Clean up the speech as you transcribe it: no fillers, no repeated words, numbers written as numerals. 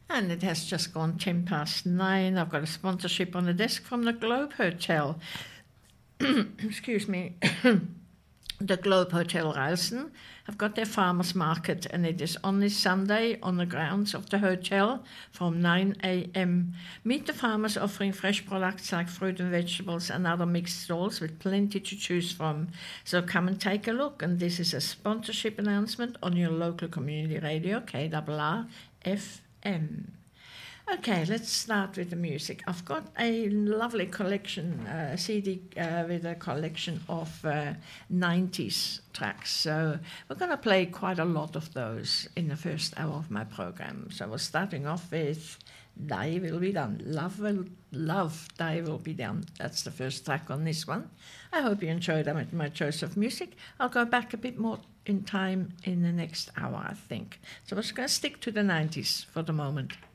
And it has just gone 9:10. I've got a sponsorship on the desk from the Globe Hotel. Excuse me. The Globe Hotel Ralston have got their farmers market, and it is on this Sunday on the grounds of the hotel from 9 a.m. Meet the farmers offering fresh products like fruit and vegetables and other mixed stalls with plenty to choose from. So come and take a look. And this is a sponsorship announcement on your local community radio, KRR FM. Okay, let's start with the music. I've got a lovely collection, CD with a collection of 90s tracks. So we're going to play quite a lot of those in the first hour of my program. So we're starting off with Die Will Be Done. Love, Die Will Be Done. That's the first track on this one. I hope you enjoyed my choice of music. I'll go back a bit more in time in the next hour, I think. So we're just going to stick to the 90s for the moment.